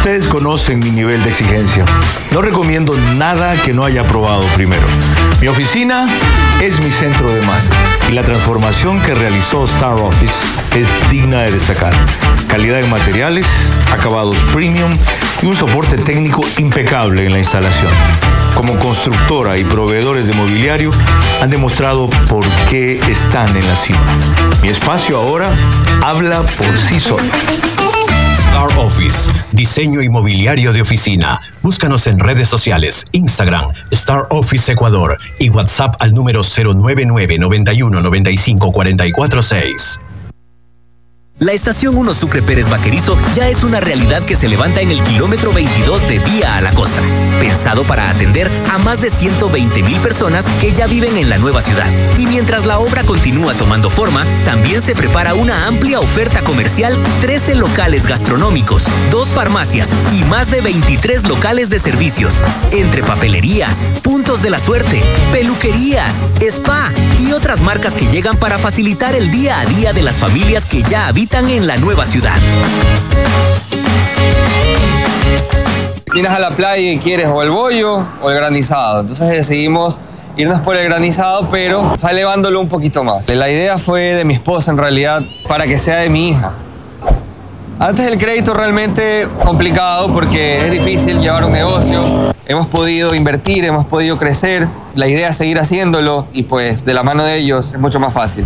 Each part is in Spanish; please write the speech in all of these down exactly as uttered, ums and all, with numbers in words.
Ustedes conocen mi nivel de exigencia. No recomiendo nada que no haya probado primero. Mi oficina es mi centro de mando y la transformación que realizó Star Office es digna de destacar. Calidad en materiales, acabados premium y un soporte técnico impecable en la instalación. Como constructora y proveedores de mobiliario han demostrado por qué están en la cima. Mi espacio ahora habla por sí solo. Star Office, diseño inmobiliario de oficina. Búscanos en redes sociales, Instagram, Star Office Ecuador y WhatsApp al número cero nueve nueve, noventa y uno, noventa y cinco, cuarenta y cuatro seis. La estación uno Sucre Pérez Vaquerizo ya es una realidad que se levanta en el kilómetro veintidós de Vía a la Costa, pensado para atender a más de ciento veinte mil personas que ya viven en la nueva ciudad. Y mientras la obra continúa tomando forma, también se prepara una amplia oferta comercial, trece locales gastronómicos, dos farmacias y más de veintitrés locales de servicios, entre papelerías, puntos de la suerte, peluquerías, spa y otras marcas que llegan para facilitar el día a día de las familias que ya habitan en la nueva ciudad. Vienes a la playa y quieres o el bollo o el granizado. Entonces decidimos irnos por el granizado, pero o sea, elevándolo un poquito más. La idea fue de mi esposa en realidad para que sea de mi hija. Antes el crédito realmente complicado porque es difícil llevar un negocio. Hemos podido invertir, hemos podido crecer. La idea es seguir haciéndolo y pues de la mano de ellos es mucho más fácil.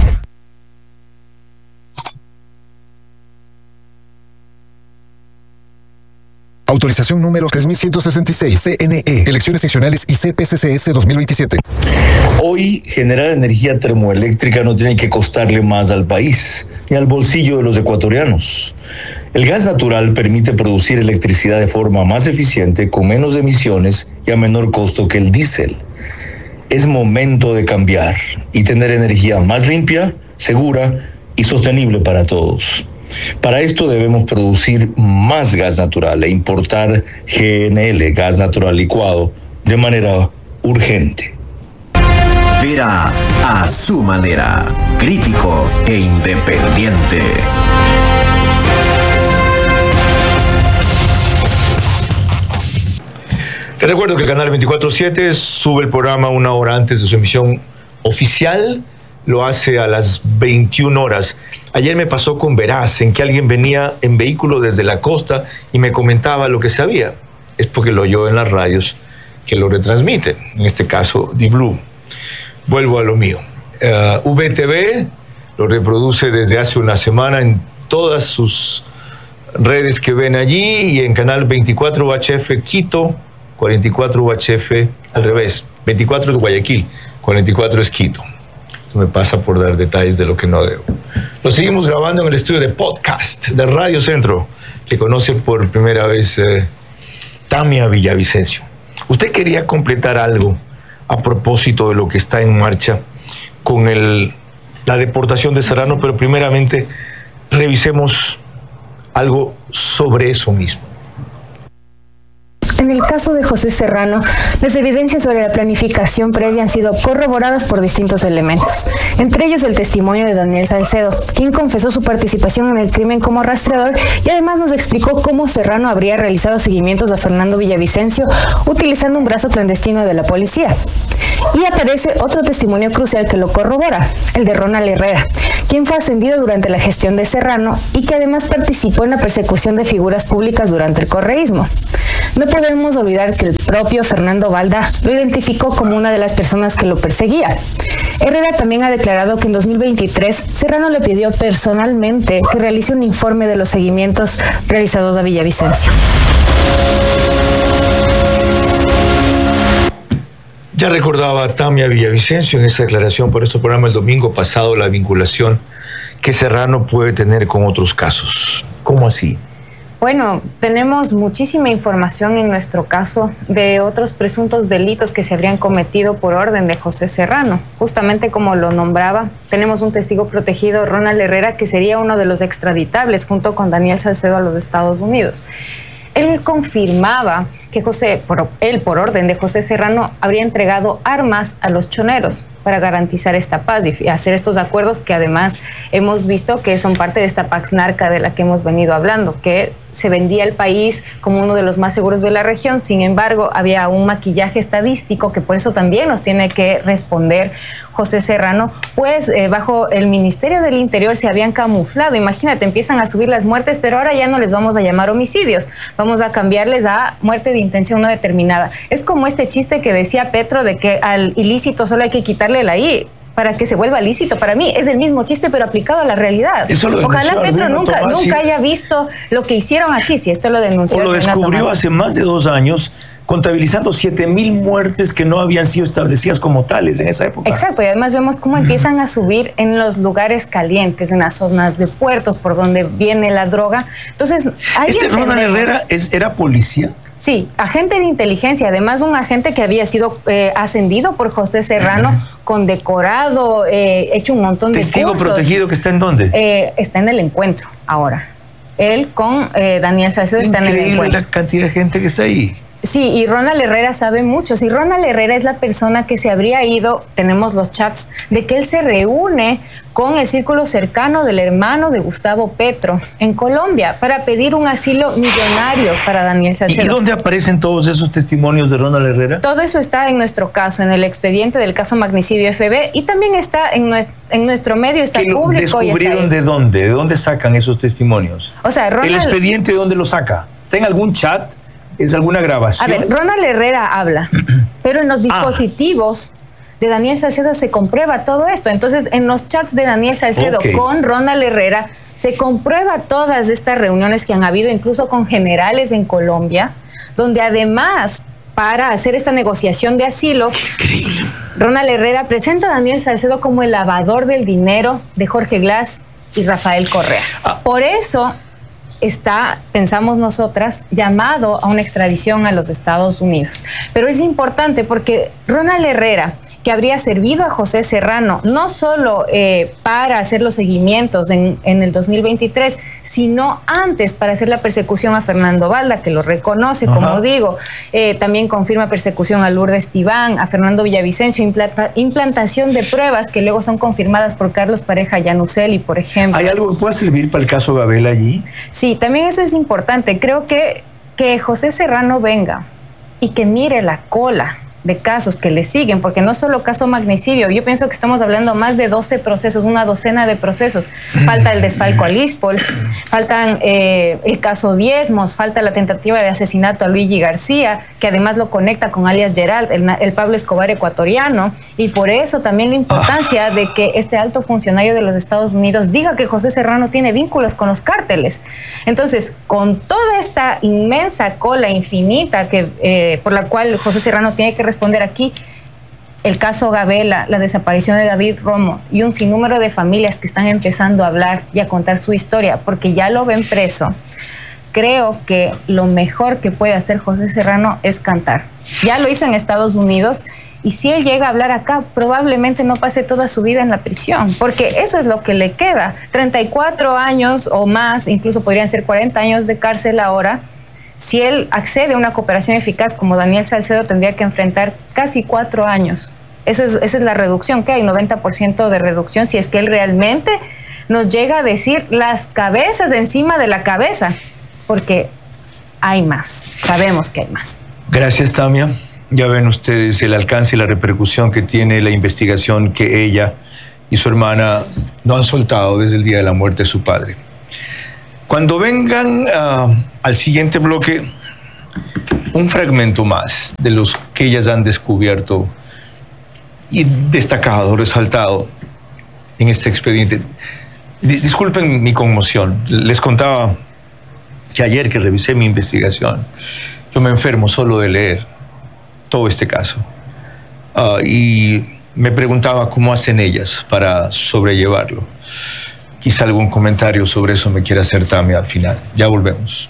Autorización número tres mil ciento sesenta y seis, C N E, Elecciones Seccionales y C P C C S dos mil veintisiete. Hoy, generar energía termoeléctrica no tiene que costarle más al país, ni al bolsillo de los ecuatorianos. El gas natural permite producir electricidad de forma más eficiente, con menos emisiones y a menor costo que el diésel. Es momento de cambiar y tener energía más limpia, segura y sostenible para todos. Para esto debemos producir más gas natural e importar G N L, gas natural licuado, de manera urgente. Verá a su manera, crítico e independiente. Les recuerdo que el canal veinticuatro siete sube el programa una hora antes de su emisión oficial. Lo hace a las veintiuna horas. Ayer me pasó con Veraz, en que alguien venía en vehículo desde la costa y me comentaba lo que sabía. Es porque lo oyó en las radios que lo retransmiten, en este caso D-Blue. Vuelvo a lo mío. Uh, V T V lo reproduce desde hace una semana en todas sus redes que ven allí y en canal veinticuatro U H F Quito, cuarenta y cuatro U H F al revés. veinticuatro es Guayaquil, cuarenta y cuatro es Quito. Esto me pasa por dar detalles de lo que no debo. Lo seguimos grabando en el estudio de podcast de Radio Centro, que conoce por primera vez eh, Tamia Villavicencio. Usted quería completar algo a propósito de lo que está en marcha con el, la deportación de Serrano, pero primeramente revisemos algo sobre eso mismo. En el caso de José Serrano, las evidencias sobre la planificación previa han sido corroboradas por distintos elementos, entre ellos el testimonio de Daniel Salcedo, quien confesó su participación en el crimen como rastreador y además nos explicó cómo Serrano habría realizado seguimientos a Fernando Villavicencio utilizando un brazo clandestino de la policía. Y aparece otro testimonio crucial que lo corrobora, el de Ronald Herrera, quien fue ascendido durante la gestión de Serrano y que además participó en la persecución de figuras públicas durante el correísmo. No podemos olvidar que el propio Fernando Balda lo identificó como una de las personas que lo perseguía. Herrera también ha declarado que en dos mil veintitrés Serrano le pidió personalmente que realice un informe de los seguimientos realizados a Villavicencio. Ya recordaba Tamia Villavicencio en esa declaración por este programa el domingo pasado la vinculación que Serrano puede tener con otros casos. ¿Cómo así? Bueno, tenemos muchísima información en nuestro caso de otros presuntos delitos que se habrían cometido por orden de José Serrano. Justamente como lo nombraba, tenemos un testigo protegido, Ronald Herrera, que sería uno de los extraditables junto con Daniel Salcedo a los Estados Unidos. Él confirmaba que José, por, él por orden de José Serrano, habría entregado armas a los choneros para garantizar esta paz y hacer estos acuerdos que además hemos visto que son parte de esta Pax Narca de la que hemos venido hablando, que se vendía el país como uno de los más seguros de la región. Sin embargo, había un maquillaje estadístico que por eso también nos tiene que responder José Serrano, pues eh, bajo el Ministerio del Interior se habían camuflado. Imagínate, empiezan a subir las muertes, pero ahora ya no les vamos a llamar homicidios, vamos a cambiarles a muerte de intención no determinada. Es como este chiste que decía Petro de que al ilícito solo hay que quitarle la I para que se vuelva lícito. Para mí es el mismo chiste, pero aplicado a la realidad. Ojalá Petro nunca, Tomás, nunca sí. haya visto lo que hicieron aquí, si esto lo denunció. O lo descubrió Tomás. hace más de dos años, contabilizando siete mil muertes que no habían sido establecidas como tales en esa época. Exacto, y además vemos cómo empiezan a subir en los lugares calientes, en las zonas de puertos por donde viene la droga. Entonces, ahí ¿Este Ronald entendemos. Herrera es, era policía? Sí, agente de inteligencia, además un agente que había sido eh, ascendido por José Serrano, uh-huh. condecorado, eh, hecho un montón de ¿Testigo cursos. protegido que está en dónde? Eh, está en el encuentro ahora. Él con eh, Daniel Salcedo está en el encuentro. Increíble la cantidad de gente que está ahí. Sí, y Ronald Herrera sabe mucho. Si Ronald Herrera es la persona que se habría ido, tenemos los chats, de que él se reúne con el círculo cercano del hermano de Gustavo Petro en Colombia para pedir un asilo millonario para Daniel Salcedo. ¿Y dónde aparecen todos esos testimonios de Ronald Herrera? Todo eso está en nuestro caso, en el expediente del caso Magnicidio F B, y también está en, nuestro, en nuestro medio, está ¿Que lo público. ¿Descubrieron y está de dónde? ¿De dónde sacan esos testimonios? O sea, Ronald... ¿El expediente de dónde lo saca? ¿Está en algún chat? ¿Es alguna grabación? A ver, Ronald Herrera habla, pero en los dispositivos ah. de Daniel Salcedo se comprueba todo esto. Entonces, en los chats de Daniel Salcedo okay. con Ronald Herrera se comprueba todas estas reuniones que han habido, incluso con generales en Colombia, donde además, para hacer esta negociación de asilo, increíble, Ronald Herrera presenta a Daniel Salcedo como el lavador del dinero de Jorge Glass y Rafael Correa. Ah. Por eso está, pensamos nosotras, llamado a una extradición a los Estados Unidos. Pero es importante porque Ronald Herrera, que habría servido a José Serrano, no solo eh, para hacer los seguimientos en, en el dos mil veintitrés, sino antes para hacer la persecución a Fernando Balda, que lo reconoce, Ajá. como digo, eh, también confirma persecución a Lourdes Tibán, a Fernando Villavicencio, implanta, implantación de pruebas que luego son confirmadas por Carlos Pareja Yanuseli, por ejemplo. ¿Hay algo que pueda servir para el caso Gabela allí? Sí, también eso es importante. Creo que, que José Serrano venga y que mire la cola de casos que le siguen, porque no solo caso magnicidio, yo pienso que estamos hablando más de doce procesos, una docena de procesos. Falta el desfalco a Lispol, faltan eh, el caso Diezmos, falta la tentativa de asesinato a Luigi García, que además lo conecta con alias Gerald, el, el Pablo Escobar ecuatoriano, y por eso también la importancia de que este alto funcionario de los Estados Unidos diga que José Serrano tiene vínculos con los cárteles. Entonces, con toda esta inmensa cola infinita que, eh, por la cual José Serrano tiene que responder aquí, el caso Gabela, la desaparición de David Romo y un sinnúmero de familias que están empezando a hablar y a contar su historia porque ya lo ven preso. Creo que lo mejor que puede hacer José Serrano es cantar. Ya lo hizo en Estados Unidos y si él llega a hablar acá, probablemente no pase toda su vida en la prisión, porque eso es lo que le queda. treinta y cuatro años o más, incluso podrían ser cuarenta años de cárcel ahora. Si él accede a una cooperación eficaz como Daniel Salcedo, tendría que enfrentar casi cuatro años. Eso es, esa es la reducción que hay, noventa por ciento de reducción, si es que él realmente nos llega a decir las cabezas encima de la cabeza, porque hay más, sabemos que hay más. Gracias, Tamia. Ya ven ustedes el alcance y la repercusión que tiene la investigación que ella y su hermana no han soltado desde el día de la muerte de su padre. Cuando vengan uh, al siguiente bloque, un fragmento más de los que ellas han descubierto y destacado, resaltado en este expediente. Disculpen mi conmoción. Les contaba que ayer que revisé mi investigación, yo me enfermo solo de leer todo este caso. Uh, y me preguntaba cómo hacen ellas para sobrellevarlo. Quizá algún comentario sobre eso me quiera hacer Tamia al final. Ya volvemos.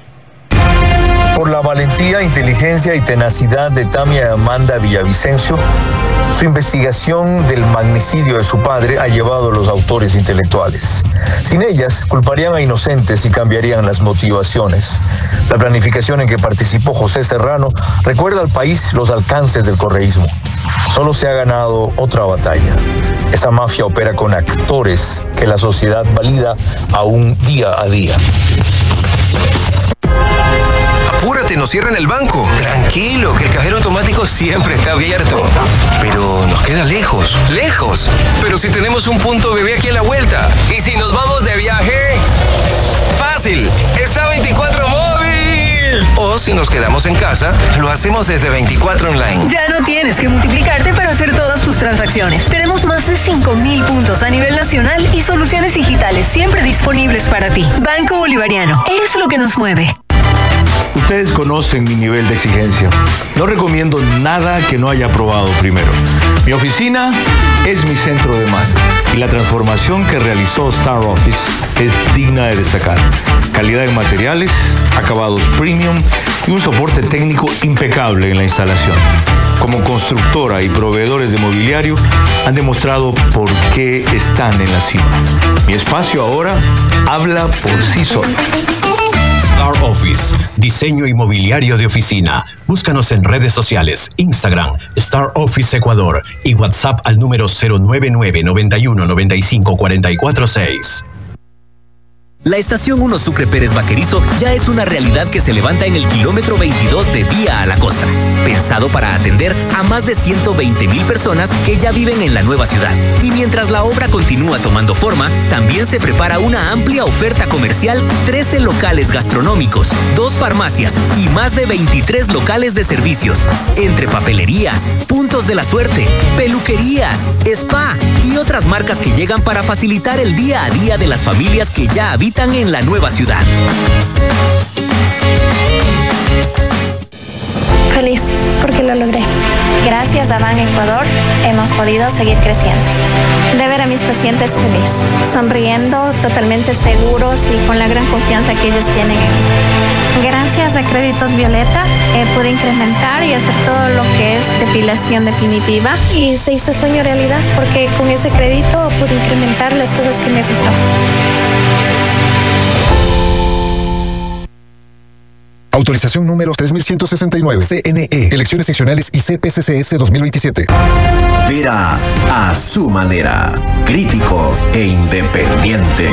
Por la valentía, inteligencia y tenacidad de Tamia Amanda Villavicencio, su investigación del magnicidio de su padre ha llevado a los autores intelectuales. Sin ellas, culparían a inocentes y cambiarían las motivaciones. La planificación en que participó José Serrano recuerda al país los alcances del correísmo. Solo se ha ganado otra batalla. Esa mafia opera con actores que la sociedad valida aún día a día. nos cierran el banco. Tranquilo, que el cajero automático siempre está abierto. Pero nos queda lejos, lejos. Pero si tenemos un punto bebé aquí a la vuelta. ¿Y si nos vamos de viaje? Fácil, está veinticuatro móvil. O si nos quedamos en casa, lo hacemos desde veinticuatro online. Ya no tienes que multiplicarte para hacer todas tus transacciones. Tenemos más de cinco mil puntos a nivel nacional y soluciones digitales siempre disponibles para ti. Banco Bolivariano, es lo que nos mueve. Ustedes conocen mi nivel de exigencia. No recomiendo nada que no haya probado primero. Mi oficina es mi centro de mando y la transformación que realizó Star Office es digna de destacar. Calidad en materiales, acabados premium y un soporte técnico impecable en la instalación. Como constructora y proveedores de mobiliario han demostrado por qué están en la cima. Mi espacio ahora habla por sí solo. Star Office, diseño inmobiliario de oficina. Búscanos en redes sociales, Instagram, Star Office Ecuador y WhatsApp al número cero nueve nueve, noventa y uno, noventa y cinco, cuarenta y cuatro seis. La estación uno Sucre Pérez Vaquerizo ya es una realidad que se levanta en el kilómetro veintidós de Vía a la Costa, pensado para atender a más de ciento veinte mil personas que ya viven en la nueva ciudad. Y mientras la obra continúa tomando forma, también se prepara una amplia oferta comercial, trece locales gastronómicos, dos farmacias y más de veintitrés locales de servicios, entre papelerías, puntos de la suerte, peluquerías, spa y otras marcas que llegan para facilitar el día a día de las familias que ya habitan en la nueva ciudad. Feliz, porque lo logré. Gracias a Ban Ecuador hemos podido seguir creciendo. De ver a mis pacientes feliz, sonriendo, totalmente seguros y con la gran confianza que ellos tienen en mí. Gracias a Créditos Violeta eh, pude incrementar y hacer todo lo que es depilación definitiva. Y se hizo el sueño realidad porque con ese crédito pude incrementar las cosas que me faltaban. Autorización número tres mil ciento sesenta y nueve. C N E. Elecciones seccionales y C P C C S dos mil veintisiete. Vera a su manera. Crítico e independiente.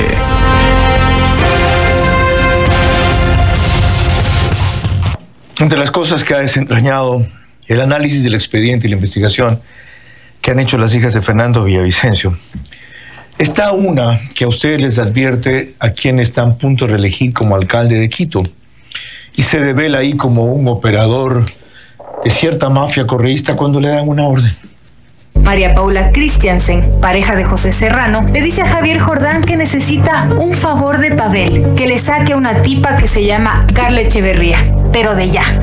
Entre las cosas que ha desentrañado el análisis del expediente y la investigación que han hecho las hijas de Fernando Villavicencio, está una que a ustedes les advierte a quien está a punto de reelegir como alcalde de Quito y se devela ahí como un operador de cierta mafia correísta cuando le dan una orden. María Paula Christiansen, pareja de José Serrano, le dice a Javier Jordán que necesita un favor de Pavel, que le saque a una tipa que se llama Carla Echeverría, pero de ya.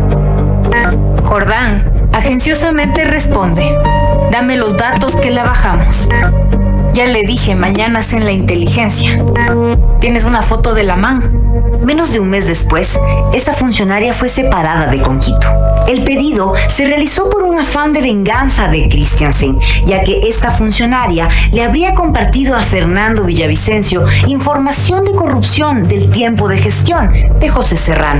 Jordán agenciosamente responde: dame los datos que la bajamos. Ya le dije, mañana hacen la inteligencia. ¿Tienes una foto de la man? Menos de un mes después, esa funcionaria fue separada de Conquito. El pedido se realizó por un afán de venganza de Christiansen, ya que esta funcionaria le habría compartido a Fernando Villavicencio información de corrupción del tiempo de gestión de José Serrano.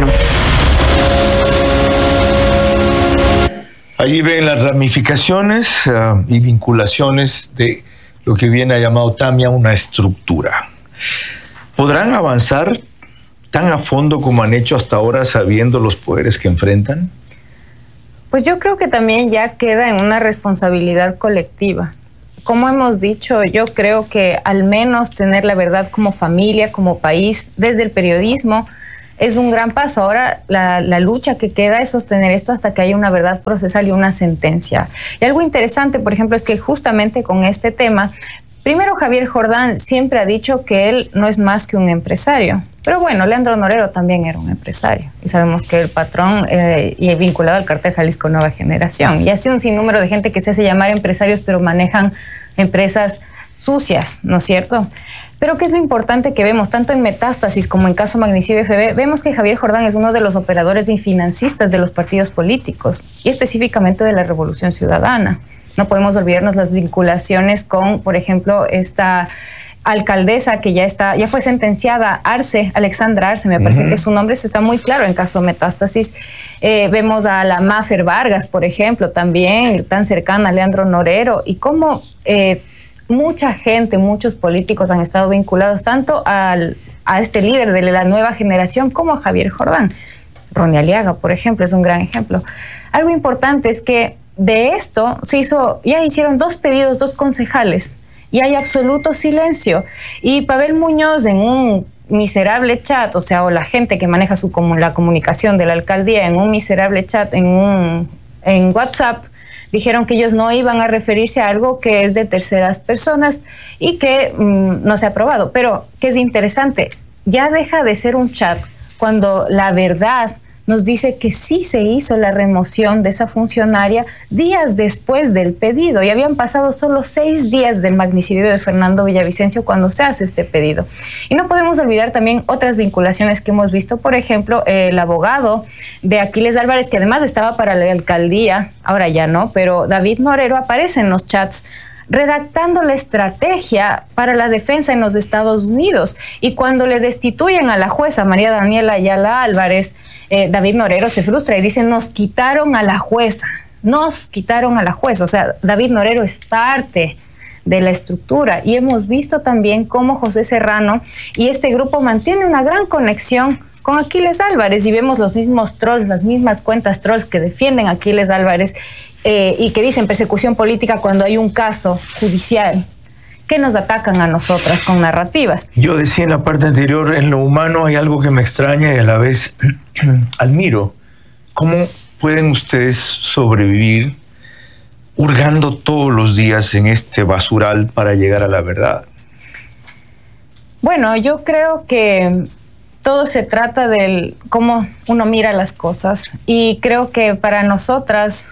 Allí ven las ramificaciones uh, y vinculaciones de lo que viene a llamado Tamia una estructura. ¿Podrán avanzar tan a fondo como han hecho hasta ahora sabiendo los poderes que enfrentan? Pues yo creo que también ya queda en una responsabilidad colectiva. Como hemos dicho, yo creo que al menos tener la verdad como familia, como país, desde el periodismo, es un gran paso. Ahora la, la lucha que queda es sostener esto hasta que haya una verdad procesal y una sentencia. Y algo interesante, por ejemplo, es que justamente con este tema, primero Javier Jordán siempre ha dicho que él no es más que un empresario. Pero bueno, Leandro Norero también era un empresario. Y sabemos que el patrón eh, y vinculado al cartel Jalisco Nueva Generación. Y así un sinnúmero de gente que se hace llamar empresarios, pero manejan empresas sucias, ¿no es cierto? Pero ¿qué es lo importante que vemos? Tanto en Metástasis como en caso Magnicidio F B, vemos que Javier Jordán es uno de los operadores y financistas de los partidos políticos y específicamente de la Revolución Ciudadana. No podemos olvidarnos las vinculaciones con, por ejemplo, esta alcaldesa que ya está, ya fue sentenciada, Arce, Alexandra Arce, me parece uh-huh. que su nombre está muy claro en caso Metástasis. Eh, vemos a la Mafer Vargas, por ejemplo, también tan cercana a Leandro Norero, y cómo eh, mucha gente, muchos políticos han estado vinculados tanto al, a este líder de la nueva generación como a Javier Jordán. Ronnie Aliaga, por ejemplo, es un gran ejemplo. Algo importante es que de esto se hizo, ya hicieron dos pedidos, dos concejales, y hay absoluto silencio. Y Pavel Muñoz en un miserable chat, o sea, o la gente que maneja su, la comunicación de la alcaldía en un miserable chat, en, un, en WhatsApp, dijeron que ellos no iban a referirse a algo que es de terceras personas y que mmm, no se ha aprobado. Pero, que es interesante, ya deja de ser un chat cuando la verdad nos dice que sí se hizo la remoción de esa funcionaria días después del pedido, y habían pasado solo seis días del magnicidio de Fernando Villavicencio cuando se hace este pedido. Y no podemos olvidar también otras vinculaciones que hemos visto, por ejemplo, el abogado de Aquiles Álvarez, que además estaba para la alcaldía, ahora ya no, pero David Norero aparece en los chats redactando la estrategia para la defensa en los Estados Unidos. Y cuando le destituyen a la jueza María Daniela Ayala Álvarez, eh, David Norero se frustra y dice, nos quitaron a la jueza, nos quitaron a la jueza. O sea, David Norero es parte de la estructura, y hemos visto también cómo José Serrano y este grupo mantiene una gran conexión con Aquiles Álvarez, y vemos los mismos trolls, las mismas cuentas trolls que defienden a Aquiles Álvarez eh, y que dicen persecución política cuando hay un caso judicial, que nos atacan a nosotras con narrativas. Yo decía en la parte anterior, en lo humano hay algo que me extraña y a la vez admiro. ¿Cómo pueden ustedes sobrevivir hurgando todos los días en este basural para llegar a la verdad? Bueno, yo creo que todo se trata de cómo uno mira las cosas, y creo que para nosotras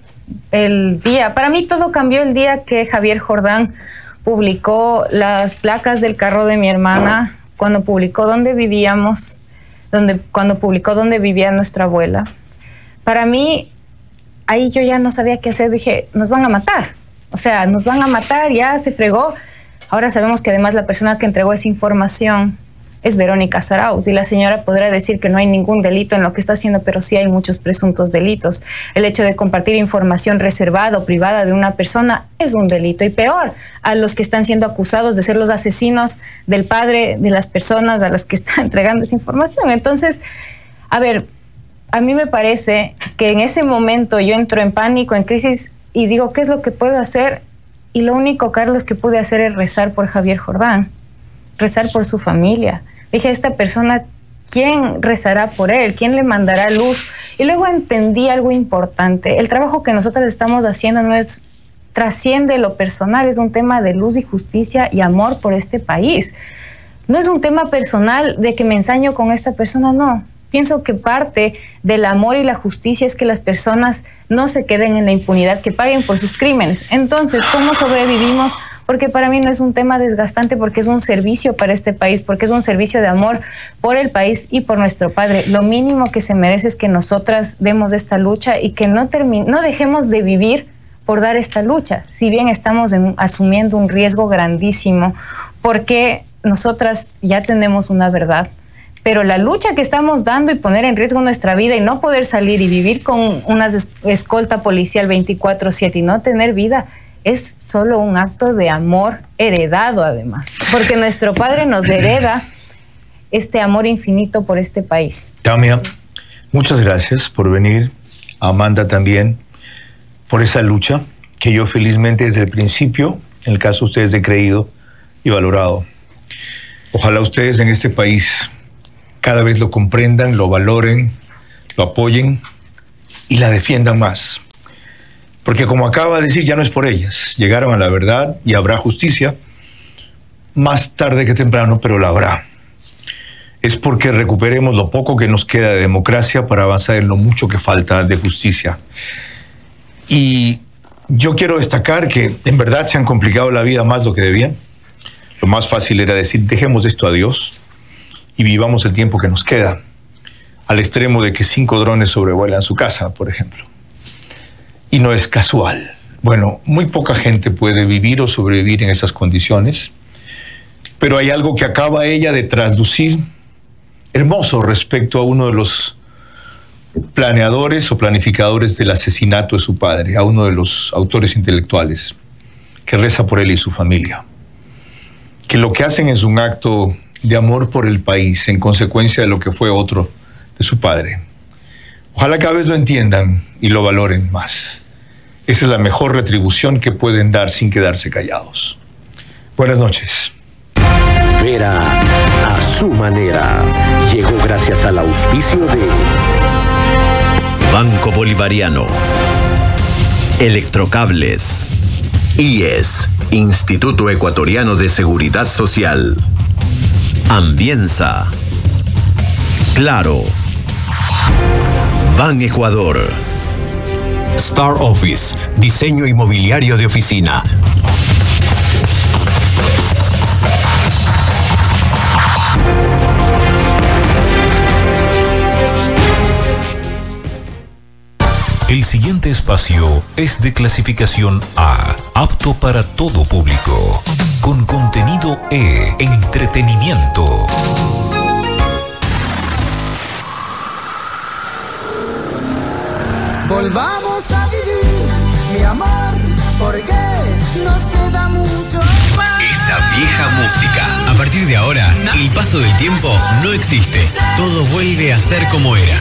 el día, para mí todo cambió el día que Javier Jordán publicó las placas del carro de mi hermana, cuando publicó dónde vivíamos, donde, cuando publicó dónde vivía nuestra abuela. Para mí, ahí yo ya no sabía qué hacer, dije, nos van a matar, o sea, nos van a matar, ya se fregó. Ahora sabemos que además la persona que entregó esa información es Verónica Zarauz, y la señora podrá decir que no hay ningún delito en lo que está haciendo, pero sí hay muchos presuntos delitos. El hecho de compartir información reservada o privada de una persona es un delito, y peor, a los que están siendo acusados de ser los asesinos del padre de las personas a las que están entregando esa información. Entonces, a ver, a mí me parece que en ese momento yo entro en pánico, en crisis, y digo, ¿qué es lo que puedo hacer? Y lo único, Carlos, que pude hacer es rezar por Javier Jordán, rezar por su familia. Dije, esta persona, ¿quién rezará por él? ¿Quién le mandará luz? Y luego entendí algo importante. El trabajo que nosotros estamos haciendo no es, trasciende lo personal, es un tema de luz y justicia y amor por este país. No es un tema personal de que me ensaño con esta persona, no. Pienso que parte del amor y la justicia es que las personas no se queden en la impunidad, que paguen por sus crímenes. Entonces, ¿cómo sobrevivimos? Porque para mí no es un tema desgastante, porque es un servicio para este país, porque es un servicio de amor por el país y por nuestro padre. Lo mínimo que se merece es que nosotras demos esta lucha y que no, termine, no dejemos de vivir por dar esta lucha, si bien estamos en, asumiendo un riesgo grandísimo, porque nosotras ya tenemos una verdad. Pero la lucha que estamos dando y poner en riesgo nuestra vida y no poder salir y vivir con una escolta policial veinticuatro siete y no tener vida es solo un acto de amor heredado además. Porque nuestro padre nos hereda este amor infinito por este país. Tamia, muchas gracias por venir. Amanda también, por esa lucha que yo felizmente desde el principio, en el caso de ustedes, he creído y valorado. Ojalá ustedes en este país cada vez lo comprendan, lo valoren, lo apoyen y la defiendan más. Porque como acaba de decir, ya no es por ellas. Llegaron a la verdad y habrá justicia, más tarde que temprano, pero la habrá. Es porque recuperemos lo poco que nos queda de democracia para avanzar en lo mucho que falta de justicia. Y yo quiero destacar que en verdad se han complicado la vida más de lo que debían. Lo más fácil era decir, dejemos esto a Dios y vivamos el tiempo que nos queda, al extremo de que cinco drones sobrevuelan su casa, por ejemplo. Y no es casual. Bueno, muy poca gente puede vivir o sobrevivir en esas condiciones, pero hay algo que acaba ella de traducir hermoso respecto a uno de los planeadores o planificadores del asesinato de su padre, a uno de los autores intelectuales, que reza por él y su familia. Que lo que hacen es un acto de amor por el país, en consecuencia de lo que fue otro de su padre. Ojalá cada vez lo entiendan y lo valoren más. Esa es la mejor retribución que pueden dar sin quedarse callados. Buenas noches. Vera a su manera. Llegó gracias al auspicio de Banco Bolivariano, Electrocables, I E S, Instituto Ecuatoriano de Seguridad Social, Ambienza, Claro, Ban Ecuador, Star Office, diseño inmobiliario de oficina. El siguiente espacio es de clasificación A, apto para todo público, con contenido E, entretenimiento. Volvamos a vivir, mi amor, porque nos queda mucho más. Esa vieja música. A partir de ahora, el paso del tiempo no existe. Todo vuelve a ser como era.